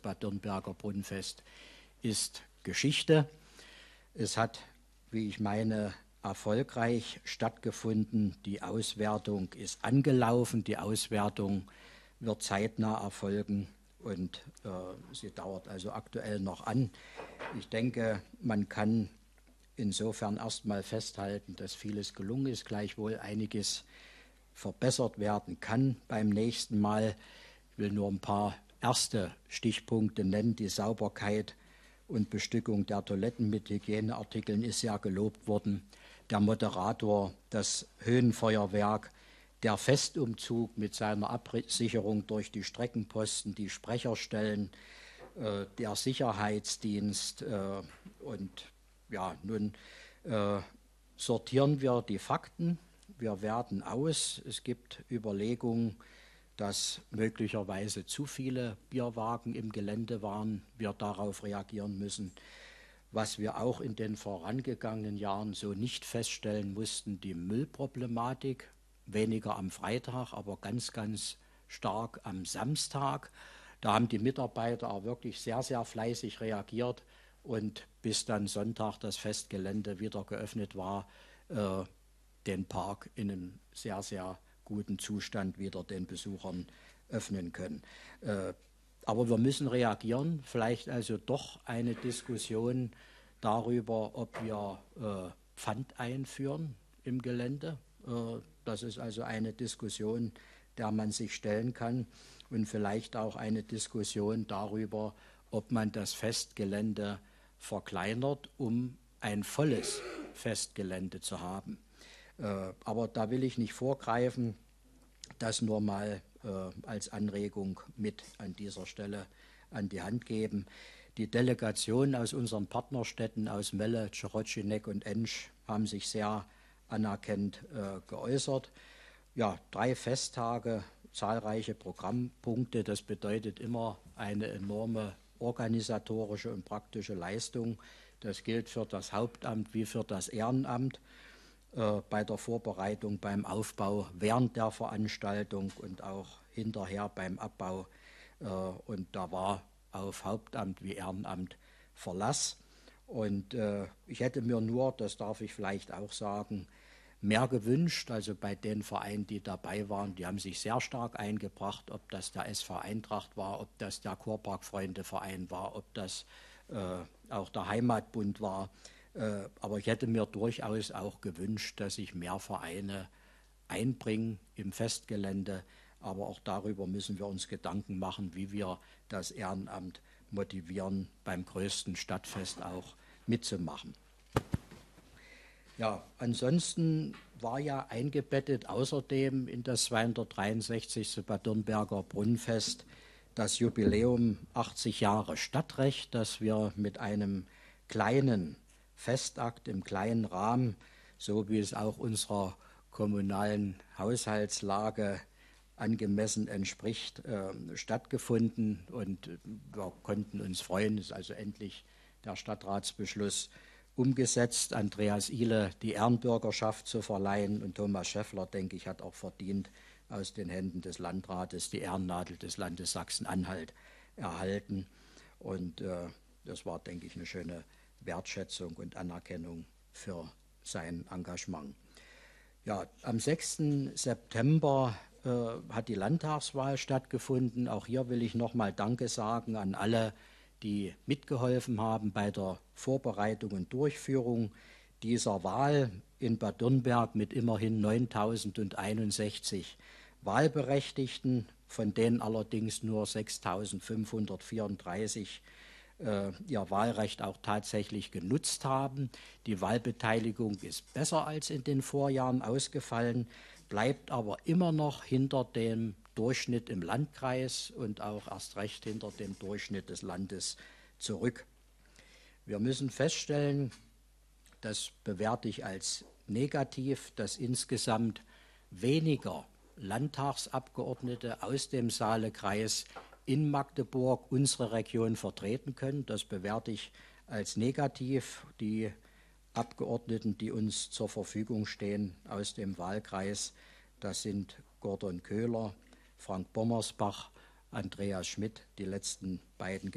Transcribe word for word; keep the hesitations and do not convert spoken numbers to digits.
Bad Dürnberger Brunnenfest ist Geschichte. Es hat, wie ich meine, erfolgreich stattgefunden. Die Auswertung ist angelaufen. Die Auswertung wird zeitnah erfolgen und äh, sie dauert also aktuell noch an. Ich denke, man kann insofern erstmal festhalten, dass vieles gelungen ist, gleichwohl einiges verbessert werden kann beim nächsten Mal. Ich will nur ein paar erste Stichpunkte nennen. Die Sauberkeit und Bestückung der Toiletten mit Hygieneartikeln ist sehr gelobt worden. Der Moderator, das Höhenfeuerwerk, der Festumzug mit seiner Absicherung durch die Streckenposten, die Sprecherstellen, äh, der Sicherheitsdienst. Äh, und ja, nun äh, sortieren wir die Fakten. Wir werten aus. Es gibt Überlegungen, dass möglicherweise zu viele Bierwagen im Gelände waren. Wir darauf reagieren müssen. Was wir auch in den vorangegangenen Jahren so nicht feststellen mussten, die Müllproblematik, weniger am Freitag, aber ganz, ganz stark am Samstag. Da haben die Mitarbeiter auch wirklich sehr, sehr fleißig reagiert und bis dann Sonntag das Festgelände wieder geöffnet war, äh, den Park in einem sehr, sehr guten Zustand wieder den Besuchern öffnen können. Äh, aber wir müssen reagieren, vielleicht also doch eine Diskussion darüber, ob wir äh, Pfand einführen im Gelände. Äh, das ist also eine Diskussion, der man sich stellen kann und vielleicht auch eine Diskussion darüber, ob man das Festgelände verkleinert, um ein volles Festgelände zu haben. Äh, aber da will ich nicht vorgreifen, das nur mal äh, als Anregung mit an dieser Stelle an die Hand geben. Die Delegationen aus unseren Partnerstädten, aus Melle, Czerotschinek und Ensch, haben sich sehr anerkennend äh, geäußert. Ja, drei Festtage, zahlreiche Programmpunkte, das bedeutet immer eine enorme organisatorische und praktische Leistung. Das gilt für das Hauptamt wie für das Ehrenamt. Äh, bei der Vorbereitung, beim Aufbau, während der Veranstaltung und auch hinterher beim Abbau. Äh, und da war auf Hauptamt wie Ehrenamt Verlass. Und äh, ich hätte mir nur, das darf ich vielleicht auch sagen, mehr gewünscht. Also bei den Vereinen, die dabei waren, die haben sich sehr stark eingebracht, ob das der S V Eintracht war, ob das der Kurpark-Freunde-Verein war, ob das äh, auch der Heimatbund war. Äh, aber ich hätte mir durchaus auch gewünscht, dass sich mehr Vereine einbringen im Festgelände. Aber auch darüber müssen wir uns Gedanken machen, wie wir das Ehrenamt motivieren, beim größten Stadtfest auch mitzumachen. Ja, ansonsten war ja eingebettet außerdem in das zweihundertdreiundsechzigste Bad Dürnberger Brunnenfest das Jubiläum achtzig Jahre Stadtrecht, das wir mit einem kleinen Festakt im kleinen Rahmen, so wie es auch unserer kommunalen Haushaltslage angemessen entspricht, äh, stattgefunden. Und wir konnten uns freuen, es ist also endlich der Stadtratsbeschluss umgesetzt, Andreas Ihle die Ehrenbürgerschaft zu verleihen und Thomas Schäffler, denke ich, hat auch verdient aus den Händen des Landrates die Ehrennadel des Landes Sachsen-Anhalt erhalten. Und äh, das war, denke ich, eine schöne Wertschätzung und Anerkennung für sein Engagement. Ja, am sechsten September äh, hat die Landtagswahl stattgefunden. Auch hier will ich nochmal Danke sagen an alle, die mitgeholfen haben bei der Vorbereitung und Durchführung dieser Wahl in Bad Dürnberg mit immerhin neuntausendeinundsechzig Wahlberechtigten, von denen allerdings nur sechstausendfünfhundertvierunddreißig äh, ihr Wahlrecht auch tatsächlich genutzt haben. Die Wahlbeteiligung ist besser als in den Vorjahren ausgefallen, bleibt aber immer noch hinter dem Durchschnitt im Landkreis und auch erst recht hinter dem Durchschnitt des Landes zurück. Wir müssen feststellen, das bewerte ich als negativ, dass insgesamt weniger Landtagsabgeordnete aus dem Saalekreis in Magdeburg unsere Region vertreten können. Das bewerte ich als negativ. Die Abgeordneten, die uns zur Verfügung stehen aus dem Wahlkreis, das sind Gordon Köhler, Frank Bommersbach, Andreas Schmidt, die letzten beiden